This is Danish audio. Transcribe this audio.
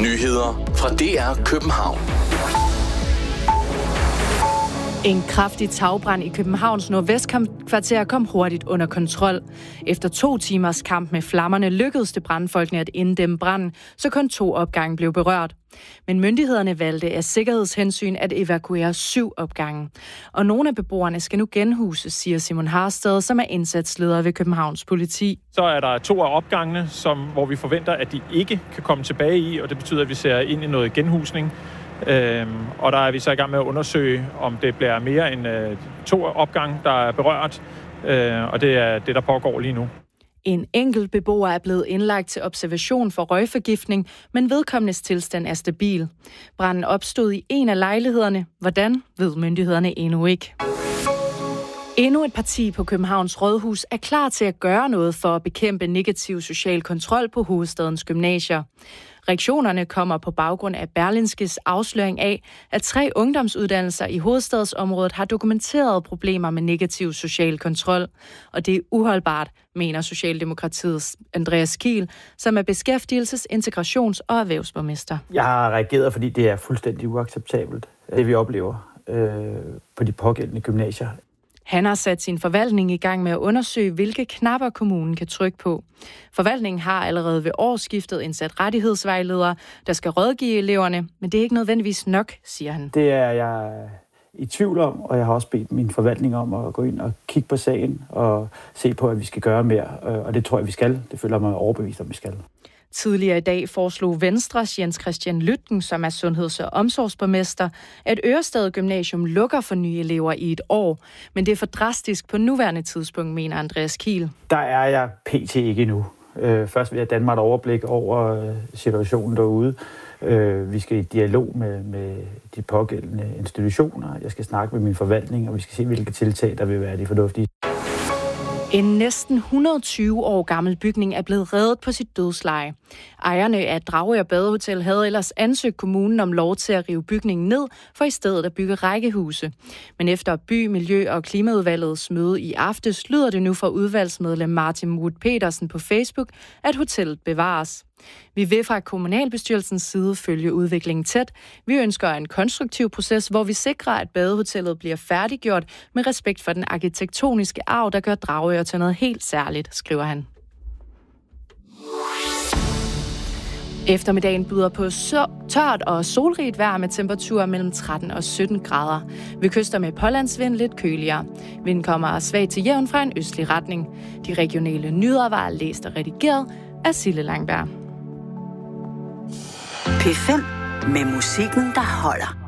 Nyheder fra DR København. En kraftig tagbrand i Københavns nordvestkvarter kom hurtigt under kontrol. Efter 2 timers kamp med flammerne lykkedes det brandfolkene at inddæmme branden, så kun 2 opgange blev berørt. Men myndighederne valgte af sikkerhedshensyn at evakuere 7 opgange. Og nogle af beboerne skal nu genhuses, siger Simon Harstad, som er indsatsleder ved Københavns politi. Så er der 2 af opgangene, hvor vi forventer, at de ikke kan komme tilbage i, og det betyder, at vi ser ind i noget genhusning. Og der er vi så i gang med at undersøge, om det bliver mere end 2 opgange, der er berørt, og det er det, der pågår lige nu. En enkelt beboer er blevet indlagt til observation for røgforgiftning, men vedkommendes tilstand er stabil. Branden opstod i en af lejlighederne. Hvordan, ved myndighederne endnu ikke. Endnu et parti på Københavns Rådhus er klar til at gøre noget for at bekæmpe negativ social kontrol på hovedstadens gymnasier. Reaktionerne kommer på baggrund af Berlingskes afsløring af, at 3 ungdomsuddannelser i hovedstadsområdet har dokumenteret problemer med negativ social kontrol. Og det er uholdbart, mener Socialdemokratiets Andreas Kiel, som er beskæftigelses-, integrations- og erhvervsborgmester. Jeg har reageret, fordi det er fuldstændig uacceptabelt, det vi oplever på de pågældende gymnasier. Han har sat sin forvaltning i gang med at undersøge, hvilke knapper kommunen kan trykke på. Forvaltningen har allerede ved årsskiftet indsat rettighedsvejledere, der skal rådgive eleverne, men det er ikke nødvendigvis nok, siger han. Det er jeg i tvivl om, og jeg har også bedt min forvaltning om at gå ind og kigge på sagen og se på, at vi skal gøre mere, og det tror jeg, vi skal. Det føler jeg mig overbevist om, vi skal. Tidligere i dag foreslog Venstres Jens Christian Lytken, som er sundheds- og omsorgsborgmester, at Ørestad Gymnasium lukker for nye elever i 1 år. Men det er for drastisk på nuværende tidspunkt, mener Andreas Kiel. Der er jeg pt. Ikke endnu. Først vil jeg danne mig et overblik over situationen derude. Vi skal i dialog med de pågældende institutioner. Jeg skal snakke med min forvaltning, og vi skal se, hvilke tiltag, der vil være de fornuftige. En næsten 120 år gammel bygning er blevet reddet på sit dødsleje. Ejerne af Dragør Badehotel havde ellers ansøgt kommunen om lov til at rive bygningen ned, for i stedet at bygge rækkehuse. Men efter By-, Miljø- og Klimaudvalgets møde i aftes, lyder det nu fra udvalgsmedlem Martin Wood Petersen på Facebook, at hotellet bevares. Vi vil fra kommunalbestyrelsens side følge udviklingen tæt. Vi ønsker en konstruktiv proces, hvor vi sikrer, at badehotellet bliver færdiggjort med respekt for den arkitektoniske arv, der gør Dragør til noget helt særligt, skriver han. Eftermiddagen byder på tørt og solrigt vejr med temperaturer mellem 13 og 17 grader. Ved kyster med pålandsvind lidt køligere. Vinden kommer svagt til jævn fra en østlig retning. De regionale nyheder var læst og redigeret af Sille Langberg. P5 med musikken, der holder.